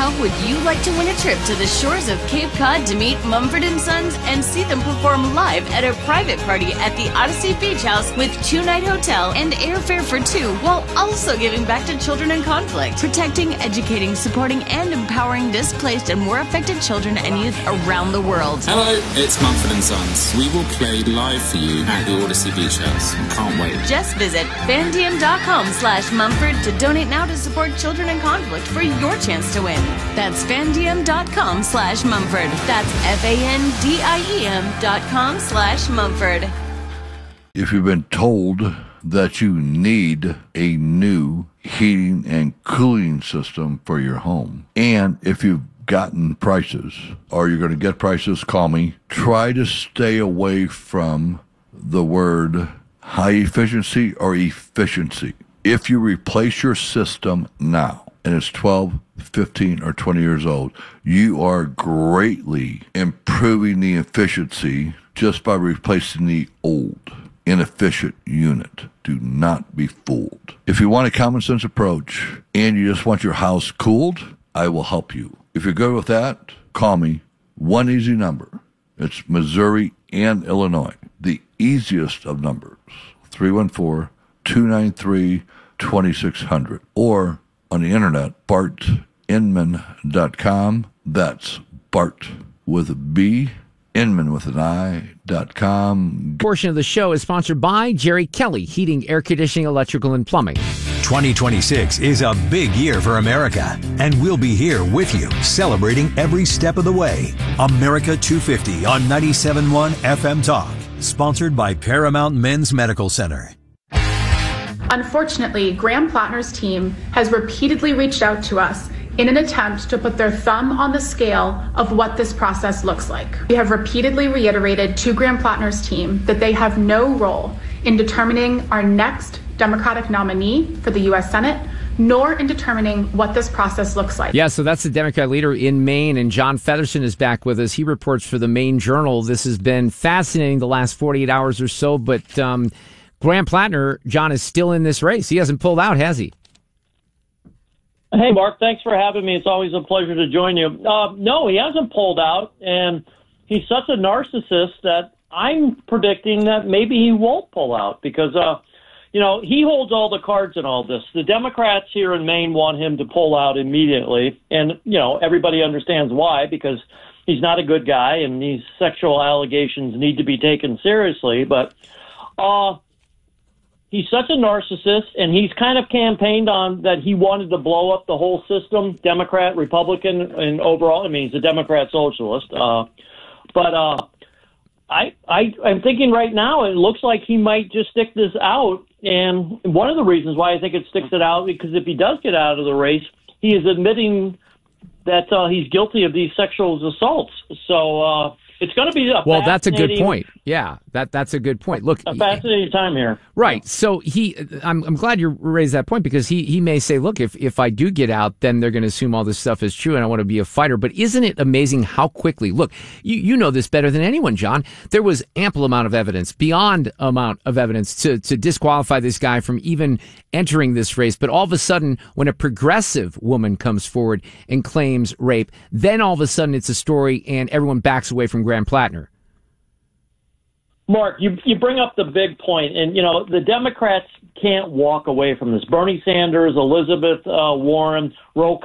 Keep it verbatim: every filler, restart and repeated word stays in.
How would you like to win a trip to the shores of Cape Cod to meet Mumford and Sons and see them perform live at a private party at the Odyssey Beach House with two-night hotel and airfare for two, while also giving back to children in conflict, protecting, educating, supporting, and empowering displaced and war affected children and youth around the world. Hello, it's Mumford and Sons. We will play live for you at the Odyssey Beach House. Can't wait. Just visit fandiem.com slash Mumford to donate now to support children in conflict for your chance to win. That's fandiem.com slash Mumford. That's F-A-N-D-I-E-M dot com slash Mumford. If you've been told that you need a new heating and cooling system for your home, and if you've gotten prices or you're going to get prices, call me. Try to stay away from the word high efficiency or efficiency. If you replace your system now and it's twelve, fifteen, or twenty years old, you are greatly improving the efficiency just by replacing the old, inefficient unit. Do not be fooled. If you want a common sense approach and you just want your house cooled, I will help you. If you're good with that, call me. One easy number. It's Missouri and Illinois. The easiest of numbers, three one four, two nine three, two six zero zero. Or on the internet, bart inman dot com. That's Bart with a B, Inman with an I, dot com. Portion of the show is sponsored by Jerry Kelly, heating, air conditioning, electrical, and plumbing. twenty twenty-six is a big year for America, and we'll be here with you, celebrating every step of the way. America two fifty on ninety-seven point one F M Talk, sponsored by Paramount Men's Medical Center. Unfortunately, Graham Plattner's team has repeatedly reached out to us in an attempt to put their thumb on the scale of what this process looks like. We have repeatedly reiterated to Graham Plattner's team that they have no role in determining our next Democratic nominee for the U S Senate, nor in determining what this process looks like. Yeah, so that's the Democrat leader in Maine, and John Featherson is back with us. He reports for the Maine Journal. This has been fascinating the last forty-eight hours or so, but um, Graham Plattner, John, is still in this race. He hasn't pulled out, has he? Hey, Mark, thanks for having me. It's always a pleasure to join you. Uh, no, he hasn't pulled out, and he's such a narcissist that I'm predicting that maybe he won't pull out because, uh, you know, he holds all the cards in all this. The Democrats here in Maine want him to pull out immediately, and, you know, everybody understands why, because he's not a good guy, and these sexual allegations need to be taken seriously, but uh he's such a narcissist, and he's kind of campaigned on that he wanted to blow up the whole system, Democrat, Republican, and overall. I mean, he's a Democrat socialist. Uh, but uh, I, I, I'm thinking right now it looks like he might just stick this out. And one of the reasons why I think it sticks it out, because if he does get out of the race, he is admitting that uh, he's guilty of these sexual assaults. So uh, it's going to be a well. That's a good point. Yeah, that that's a good point. Look, a fascinating time here. Right. So he, I'm I'm glad you raised that point because he he may say, look, if if I do get out, then they're going to assume all this stuff is true, and I want to be a fighter. But isn't it amazing how quickly? Look, you you know this better than anyone, John. There was ample amount of evidence, beyond amount of evidence, to to disqualify this guy from even entering this race. But all of a sudden, when a progressive woman comes forward and claims rape, then all of a sudden it's a story, and everyone backs away from Graham Plattner. Mark, you you bring up the big point, and, you know, the Democrats can't walk away from this. Bernie Sanders, Elizabeth uh, Warren, Ro